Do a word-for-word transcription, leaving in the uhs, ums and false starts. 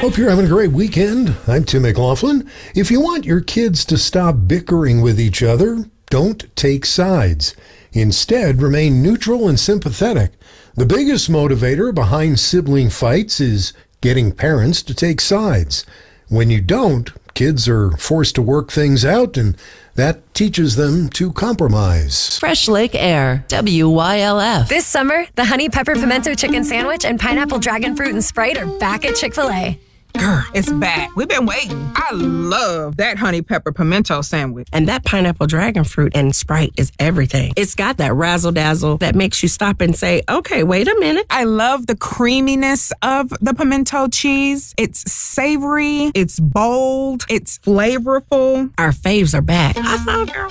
Hope you're having a great weekend. I'm Tim McLaughlin. If you want your kids to stop bickering with each other, don't take sides. Instead, remain neutral and sympathetic. The biggest motivator behind sibling fights is getting parents to take sides. When you don't, kids are forced to work things out, and that teaches them to compromise. Fresh Lake Air, W Y L F. This summer, the Honey Pepper Pimento Chicken Sandwich and Pineapple Dragon Fruit and Sprite are back at Chick-fil-A. Girl, it's back. We've been waiting. I love that honey pepper pimento sandwich. And that pineapple dragon fruit and Sprite is everything. It's got that razzle dazzle that makes you stop and say, okay, wait a minute. I love the creaminess of the pimento cheese. It's savory. It's bold. It's flavorful. Our faves are back. I saw, girl.